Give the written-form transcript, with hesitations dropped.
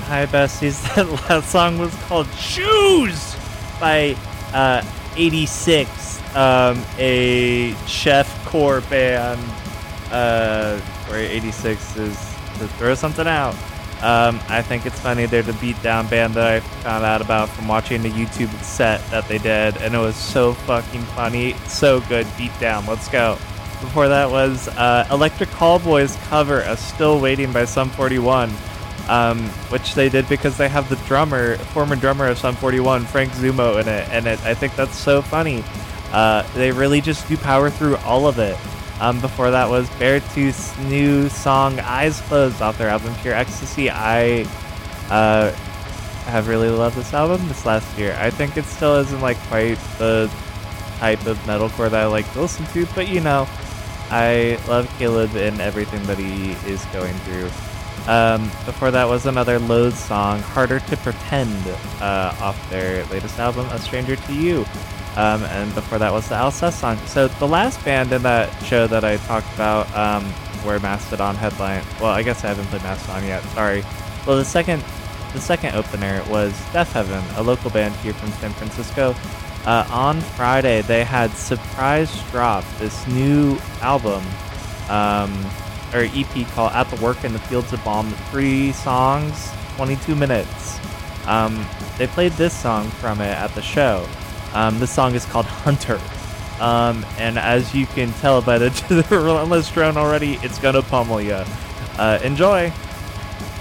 Hi, besties. That last song was called Shoes by 86, a chef-core band, where 86 is to throw something out. I think it's funny. They're the beatdown band that I found out about from watching the YouTube set that they did, and it was so fucking funny. So good. Beatdown. Let's go. Before that was Electric Callboy's cover of Still Waiting by Sum 41, which they did because they have the former drummer of Sum 41, Frank Zumo, in it, and I think that's so funny. They really just do power through all of it. Before that was Beartooth's new song Eyes Closed off their album Pure Ecstasy. I have really loved this album this last year. I think it still isn't like quite the type of metalcore that I like to listen to, but you know, I love Caleb and everything that he is going through. Before that was another Loathe song, Harder to Pretend, off their latest album, A Stranger to You. And before that was the Alcest song. So the last band in that show that I talked about, where Mastodon headline. Well, I guess I haven't played Mastodon yet. Sorry. Well, the second opener was Death Heaven, a local band here from San Francisco. On Friday, they had surprise drop this new album, or EP called At the Work in the Fields of Balm. 3 songs, 22 minutes. They played this song from it at the show. This song is called Hunter. And as you can tell by the Relentless drone already, it's gonna pummel ya. Enjoy!